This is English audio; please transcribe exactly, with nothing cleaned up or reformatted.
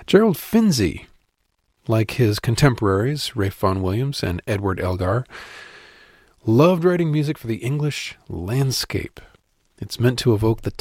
Gerald Finzi, like his contemporaries, Ralph Vaughan Williams and Edward Elgar, loved writing music for the English landscape. It's meant to evoke the